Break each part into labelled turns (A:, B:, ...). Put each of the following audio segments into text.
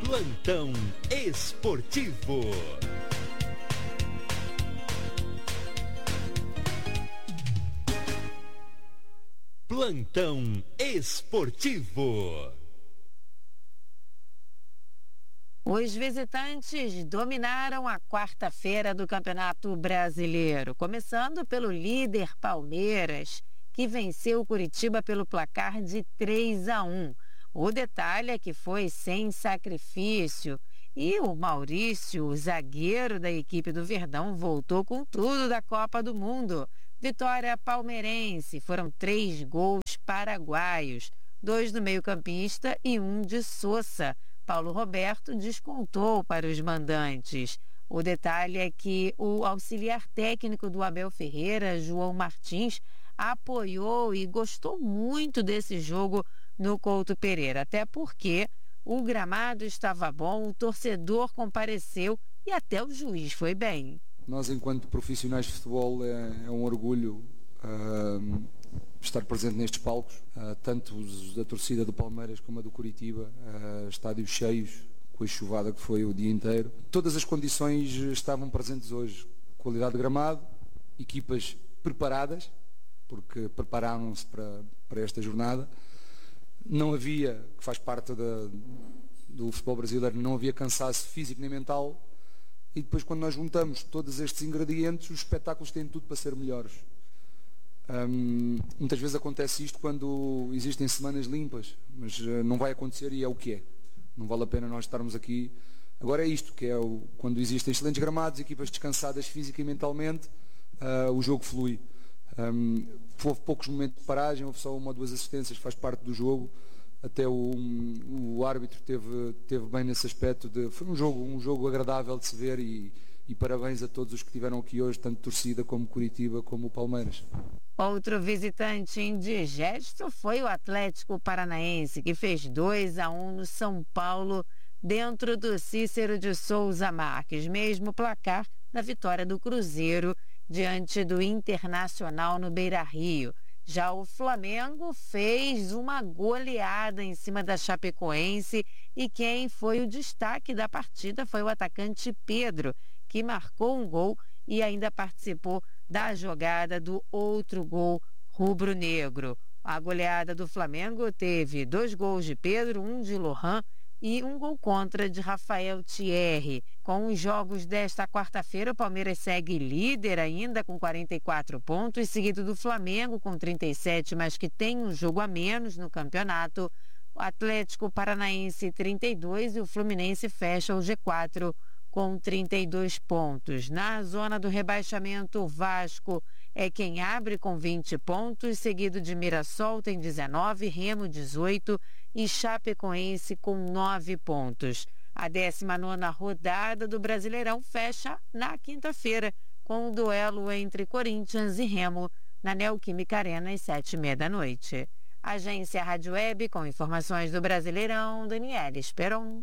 A: Plantão Esportivo. Plantão Esportivo.
B: Os visitantes dominaram a quarta-feira do Campeonato Brasileiro, começando pelo líder Palmeiras, que venceu o Curitiba pelo placar de 3-1. O detalhe é que foi sem sacrifício e o Maurício, o zagueiro da equipe do Verdão, voltou com tudo da Copa do Mundo. Vitória palmeirense, foram 3 gols paraguaios, 2 do meio-campista e 1 de Sousa. Paulo Roberto descontou para os mandantes. O detalhe é que o auxiliar técnico do Abel Ferreira, João Martins, apoiou e gostou muito desse jogo no Couto Pereira, até porque o gramado estava bom, o torcedor compareceu e até o juiz foi bem.
C: Nós, enquanto profissionais de futebol, é um orgulho estar presente nestes palcos, tanto os da torcida do Palmeiras como a do Curitiba, estádios cheios, com a chuvada que foi o dia inteiro. Todas as condições estavam presentes hoje. Qualidade de gramado, equipas preparadas, porque prepararam-se para esta jornada. Não havia, que faz parte do futebol brasileiro, não havia cansaço físico nem mental. E depois, quando nós juntamos todos estes ingredientes, os espetáculos têm tudo para ser melhores. Muitas vezes acontece isto quando existem semanas limpas, mas não vai acontecer e é o que é. Não vale a pena nós estarmos aqui. Agora é isto, que é quando existem excelentes gramados, equipas descansadas fisicamente e mentalmente, o jogo flui. Houve poucos momentos de paragem, houve só 1 ou 2 assistências, faz parte do jogo. Até o árbitro teve bem nesse aspecto. Foi um jogo agradável de se ver e parabéns a todos os que estiveram aqui hoje, tanto torcida como Curitiba como o Palmeiras.
B: Outro visitante indigesto foi o Atlético Paranaense, que fez 2-1 no São Paulo, dentro do Cícero de Souza Marques, mesmo placar da vitória do Cruzeiro diante do Internacional no Beira-Rio. Já o Flamengo fez uma goleada em cima da Chapecoense e quem foi o destaque da partida foi o atacante Pedro, que marcou um gol e ainda participou da jogada do outro gol rubro-negro. A goleada do Flamengo teve 2 gols de Pedro, 1 de Lohan e 1 gol contra de Rafael Thierry. Com os jogos desta quarta-feira, o Palmeiras segue líder ainda com 44 pontos, seguido do Flamengo com 37, mas que tem um jogo a menos no campeonato. O Atlético Paranaense 32 e o Fluminense fecha o G4 com 32 pontos. Na zona do rebaixamento, o Vasco é quem abre com 20 pontos, seguido de Mirassol, tem 19, Remo 18 e Chapecoense com 9 pontos. A 19ª rodada do Brasileirão fecha na quinta-feira, com o duelo entre Corinthians e Remo, na Neoquímica Arena, às 7h30 da noite. Agência Rádio Web, com informações do Brasileirão, Daniela Esperon.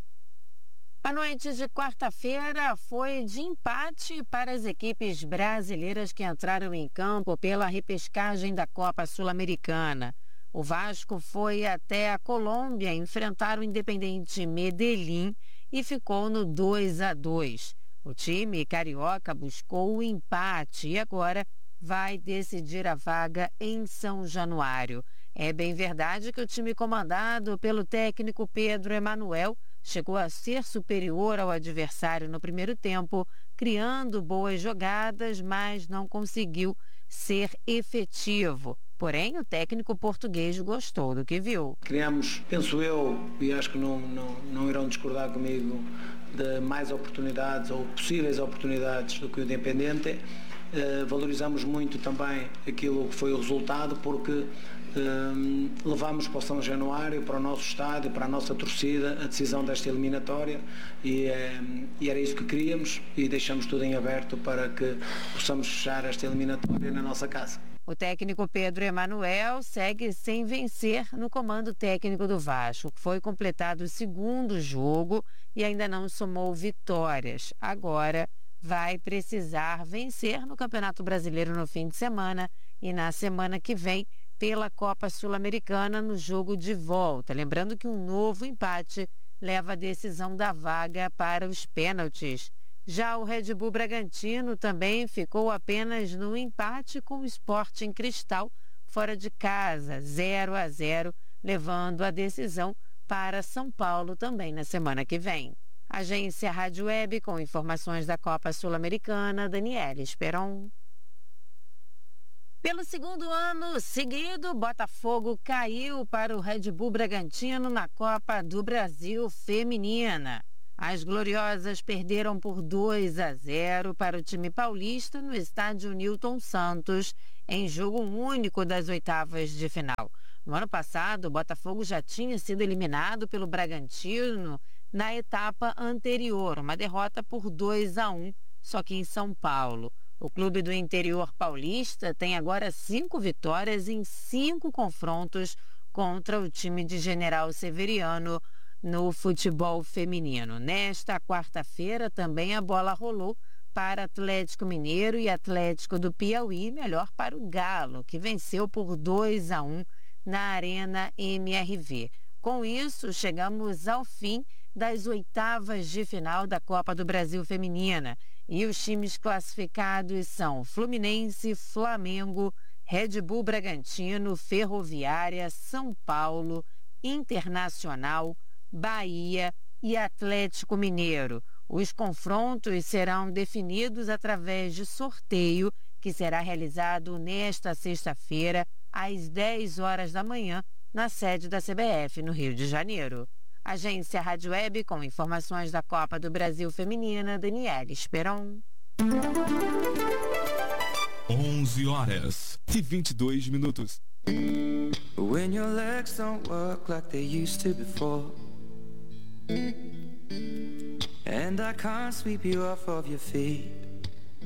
B: A noite de quarta-feira foi de empate para as equipes brasileiras que entraram em campo pela repescagem da Copa Sul-Americana. O Vasco foi até a Colômbia enfrentar o Independiente Medellín e ficou no 2-2. O time carioca buscou o empate e agora vai decidir a vaga em São Januário. É bem verdade que o time comandado pelo técnico Pedro Emanuel chegou a ser superior ao adversário no primeiro tempo, criando boas jogadas, mas não conseguiu ser efetivo. Porém, o técnico português gostou do que viu.
D: Criamos, penso eu, e acho que não irão discordar comigo, de mais oportunidades ou possíveis oportunidades do que o Independente. Valorizamos muito também aquilo que foi o resultado, porque levámos para o São Januário, para o nosso estádio, para a nossa torcida, a decisão desta eliminatória e era isso que queríamos e deixamos tudo em aberto para que possamos fechar esta eliminatória na nossa casa.
B: O técnico Pedro Emanuel segue sem vencer no comando técnico do Vasco, que foi completado o segundo jogo e ainda não somou vitórias. Agora vai precisar vencer no Campeonato Brasileiro no fim de semana e na semana que vem pela Copa Sul-Americana no jogo de volta. Lembrando que um novo empate leva a decisão da vaga para os pênaltis. Já o Red Bull Bragantino também ficou apenas no empate com o Sporting Cristal, fora de casa, 0-0, levando a decisão para São Paulo também na semana que vem. Agência Rádio Web, com informações da Copa Sul-Americana, Daniela Esperon. Pelo segundo ano seguido, Botafogo caiu para o Red Bull Bragantino na Copa do Brasil Feminina. As Gloriosas perderam por 2-0 para o time paulista no estádio Newton Santos, em jogo único das oitavas de final. No ano passado, o Botafogo já tinha sido eliminado pelo Bragantino na etapa anterior, uma derrota por 2-1, só que em São Paulo. O clube do interior paulista tem agora 5 vitórias em 5 confrontos contra o time de General Severiano no futebol feminino. Nesta quarta-feira também a bola rolou para Atlético Mineiro e Atlético do Piauí, melhor para o Galo, que venceu por 2-1 na Arena MRV. Com isso, chegamos ao fim das oitavas de final da Copa do Brasil Feminina. E os times classificados são Fluminense, Flamengo, Red Bull Bragantino, Ferroviária, São Paulo, Internacional, Bahia e Atlético Mineiro. Os confrontos serão definidos através de sorteio, que será realizado nesta sexta-feira, às 10 horas da manhã, na sede da CBF, no Rio de Janeiro. Agência Rádio Web, com informações da Copa do Brasil Feminina, Daniela Esperon.
A: 11h22.
E: When your legs don't work like they used to before, and I can't sweep you off of your feet,